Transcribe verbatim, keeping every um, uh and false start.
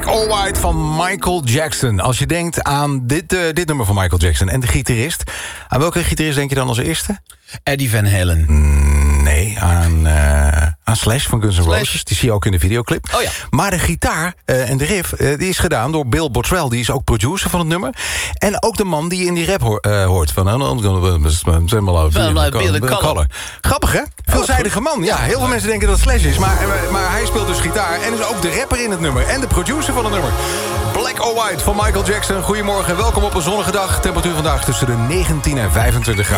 or White van Michael Jackson. Als je denkt aan dit, uh, dit nummer van Michael Jackson en de gitarist... aan welke gitarist denk je dan als eerste? Eddie Van Halen. Mm, nee, aan, uh, aan Slash van Guns N' Roses. Die zie je ook in de videoclip. Oh ja. Maar de gitaar uh, en de riff uh, die is gedaan door Bill Bottrell. Die is ook producer van het nummer. En ook de man die in die rap ho- uh, hoort. Van, Billy Collar. Grappig, hè? Veelzijdige man. Ja, heel veel mensen denken dat het Slash is. Maar, maar hij speelt dus gitaar en is ook de rapper in het nummer. En de producer van het nummer. Black or White van Michael Jackson. Goedemorgen, welkom op een zonnige dag. Temperatuur vandaag tussen de negentien en vijfentwintig graden.